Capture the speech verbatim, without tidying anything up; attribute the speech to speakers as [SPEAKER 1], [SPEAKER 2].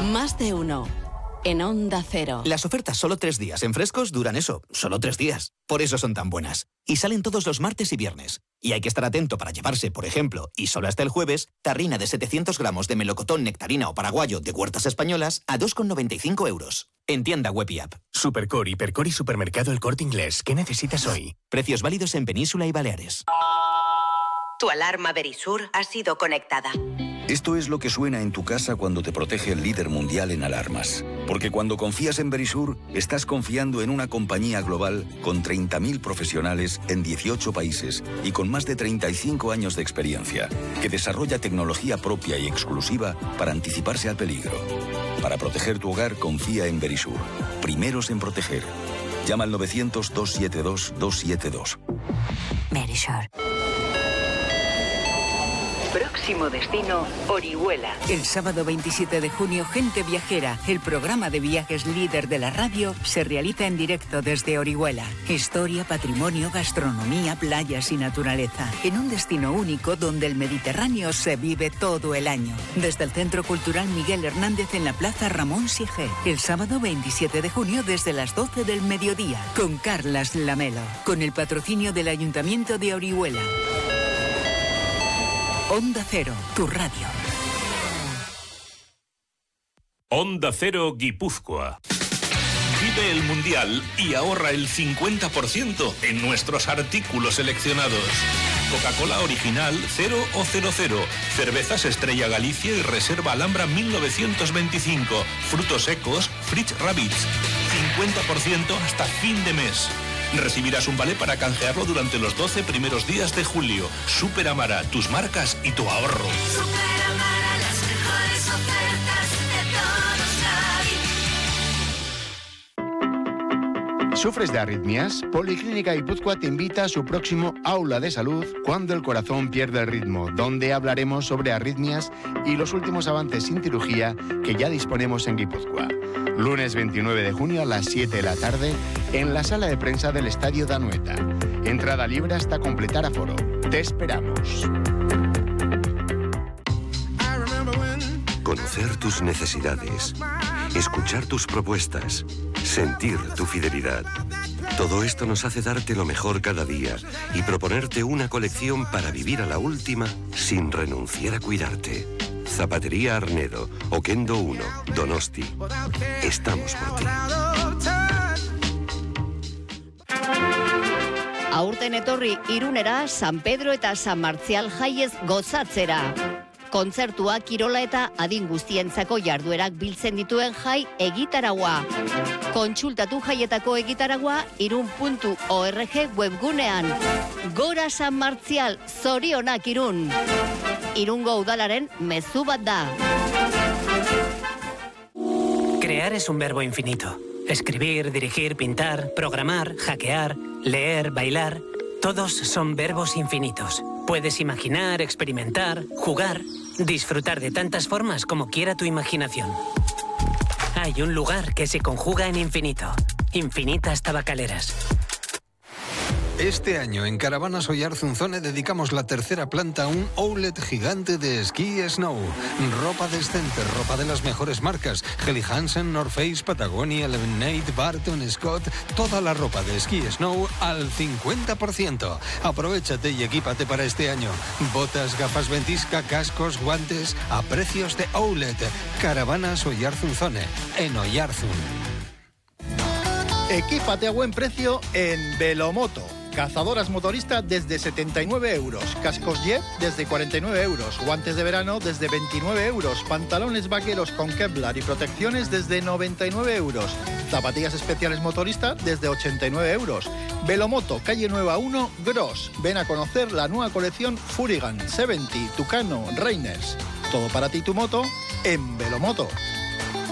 [SPEAKER 1] Más de uno. En Onda Cero.
[SPEAKER 2] Las ofertas solo tres días en frescos duran eso, solo tres días. Por eso son tan buenas. Y salen todos los martes y viernes. Y hay que estar atento para llevarse, por ejemplo, y solo hasta el jueves, tarrina de setecientos gramos de melocotón, nectarina o paraguayo de Huertas Españolas a dos con noventa y cinco euros. En tienda web y app.
[SPEAKER 3] Supercore, Hipercore y Supermercado El Corte Inglés. ¿Qué necesitas hoy?
[SPEAKER 2] Precios válidos en Península y Baleares.
[SPEAKER 4] Tu alarma Verisur ha sido conectada.
[SPEAKER 5] Esto es lo que suena en tu casa cuando te protege el líder mundial en alarmas. Porque cuando confías en Verisur, estás confiando en una compañía global con treinta mil profesionales en dieciocho países y con más de treinta y cinco años de experiencia, que desarrolla tecnología propia y exclusiva para anticiparse al peligro. Para proteger tu hogar, confía en Verisur. Primeros en proteger. Llama al novecientos, dos siete dos, dos siete dos.
[SPEAKER 4] Verisur. Próximo destino, Orihuela.
[SPEAKER 6] El sábado veintisiete de junio, Gente Viajera, el programa de viajes líder de la radio, se realiza en directo desde Orihuela. Historia, patrimonio, gastronomía, playas y naturaleza. En un destino único donde el Mediterráneo se vive todo el año. Desde el Centro Cultural Miguel Hernández en la Plaza Ramón Sige. El sábado veintisiete de junio desde las doce del mediodía. Con Carlas Lamelo. Con el patrocinio del Ayuntamiento de Orihuela. Onda Cero, tu radio.
[SPEAKER 7] Onda Cero Guipúzcoa. Vive el Mundial y ahorra el cincuenta por ciento en nuestros artículos seleccionados. Coca-Cola original cero o cero cero. Cervezas Estrella Galicia y Reserva Alhambra mil novecientos veinticinco. Frutos secos Fritz Rabbits. cincuenta por ciento hasta fin de mes. Recibirás un vale para canjearlo durante los doce primeros días de julio. Super Amara, tus marcas y tu ahorro.
[SPEAKER 8] Super Amara, las mejores ofertas de todos.
[SPEAKER 9] ¿Sufres de arritmias? Policlínica Guipúzcoa te invita a su próximo Aula de Salud Cuando el corazón pierde el ritmo, donde hablaremos sobre arritmias y los últimos avances sin cirugía que ya disponemos en Guipúzcoa. Lunes veintinueve de junio a las siete de la tarde en la sala de prensa del Estadio de Anoeta. Entrada libre hasta completar aforo. Te esperamos.
[SPEAKER 10] Conocer tus necesidades, escuchar tus propuestas, sentir tu fidelidad. Todo esto nos hace darte lo mejor cada día y proponerte una colección para vivir a la última sin renunciar a cuidarte. Zapatería Arnedo, Oquendo uno, Donosti. Estamos por ti.
[SPEAKER 11] Aurten etorri Irunera, San Pedro eta San Martzial jaiez gozatzera. Kontzertua, kirola eta adin guztientzako jarduerak biltzen dituen jai egitaragua. Kontsultatu jaietako egitaragua irun puntu org webgunean. Gora San Martzial, zorionak Irun. Irungo udalaren mezu bat da.
[SPEAKER 12] Crear es un verbo infinito. Escribir, dirigir, pintar, programar, hackear, leer, bailar... Todos son verbos infinitos. Puedes imaginar, experimentar, jugar, disfrutar de tantas formas como quiera tu imaginación. Hay un lugar que se conjuga en infinito. Infinitas Tabacaleras.
[SPEAKER 13] Este año en Caravanas Oyarzunzone dedicamos la tercera planta a un outlet gigante de esquí y snow. Ropa decente, ropa de las mejores marcas. Helly Hansen, North Face, Patagonia, Lemonade, Barton, Scott. Toda la ropa de esquí y snow al cincuenta por ciento. Aprovechate y equípate para este año. Botas, gafas ventisca, cascos, guantes a precios de outlet. Caravanas Oyarzunzone, en Oyarzun.
[SPEAKER 14] Equípate a buen precio en Velomoto. Cazadoras motoristas desde setenta y nueve euros, cascos Jet desde cuarenta y nueve euros, guantes de verano desde veintinueve euros, pantalones vaqueros con Kevlar y protecciones desde noventa y nueve euros, zapatillas especiales motoristas desde ochenta y nueve euros. Velomoto, calle Nueva uno, Gros. Ven a conocer la nueva colección Furigan, setenta, Tucano, Reiners. Todo para ti y tu moto en Velomoto.